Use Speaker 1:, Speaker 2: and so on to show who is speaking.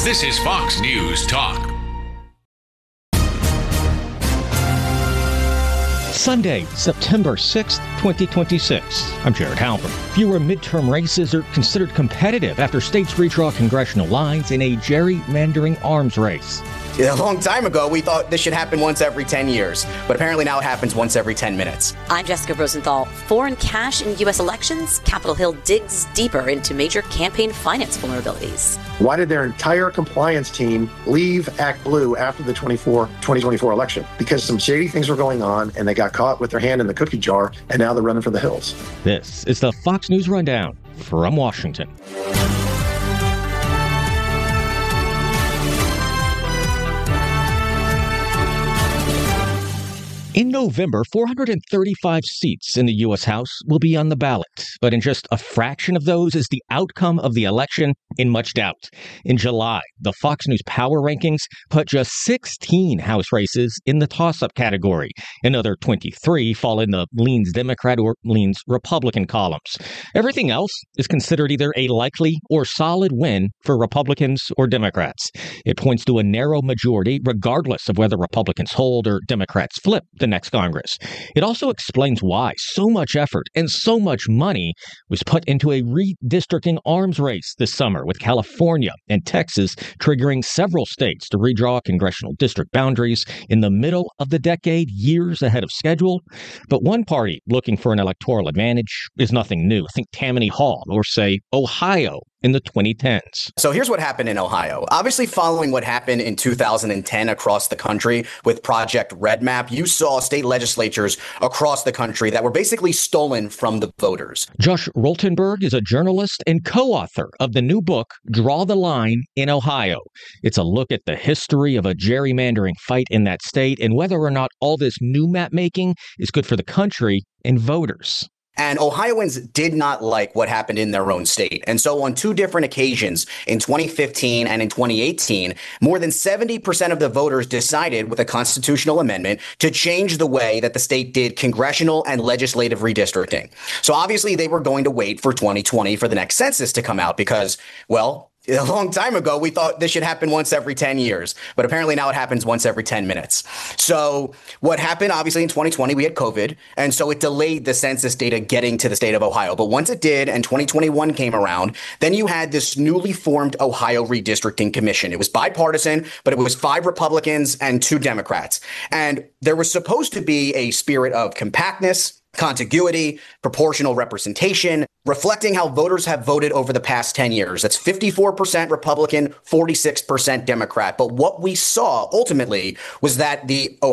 Speaker 1: This is Fox News Talk.
Speaker 2: Sunday, September 6th, 2026. I'm Jared Halpern. Fewer midterm races are considered competitive after states redraw congressional lines in a gerrymandering arms race.
Speaker 3: A long time ago, we thought this should happen once every 10 years, but apparently now it happens once every 10 minutes.
Speaker 4: I'm Jessica Rosenthal. Foreign cash in U.S. elections, Capitol Hill digs deeper into major campaign finance vulnerabilities.
Speaker 5: Why did their entire compliance team leave Act Blue after the 2024 election? Because some shady things were going on, and they got caught with their hand in the cookie jar, and now they're running for the hills.
Speaker 2: This is the Fox News Rundown from Washington. In November, 435 seats in the U.S. House will be on the ballot, but in just a fraction of those is the outcome of the election in much doubt. In July, the Fox News Power Rankings put just 16 House races in the toss-up category. Another 23 fall in the leans Democrat or leans Republican columns. Everything else is considered either a likely or solid win for Republicans or Democrats. It points to a narrow majority regardless of whether Republicans hold or Democrats flip the next Congress. It also explains why so much effort and so much money was put into a redistricting arms race this summer, with California and Texas triggering several states to redraw congressional district boundaries in the middle of the decade, years ahead of schedule. But one party looking for an electoral advantage is nothing new. Think Tammany Hall or, say, Ohio in the 2010s.
Speaker 3: So here's what happened in Ohio. Obviously, following what happened in 2010 across the country with Project Red Map, you saw state legislatures across the country that were basically stolen from the voters.
Speaker 2: Josh Rothenberg is a journalist and co-author of the new book, Draw the Line in Ohio. It's a look at the history of a gerrymandering fight in that state and whether or not all this new map making is good for the country and voters.
Speaker 3: And Ohioans did not like what happened in their own state. And so on two different occasions, in 2015 and in 2018, more than 70% of the voters decided with a constitutional amendment to change the way that the state did congressional and legislative redistricting. So obviously they were going to wait for 2020 for the next census to come out because, well, a long time ago, we thought this should happen once every 10 years, but apparently now it happens once every 10 minutes. So what happened, obviously, in 2020, we had COVID, and so it delayed the census data getting to the state of Ohio. But once it did, and 2021 came around, then you had this newly formed Ohio Redistricting Commission. It was bipartisan, but it was 5 Republicans and 2 Democrats. And there was supposed to be a spirit of compactness, contiguity, proportional representation, reflecting how voters have voted over the past 10 years. That's 54% Republican, 46% Democrat. But what we saw ultimately was that the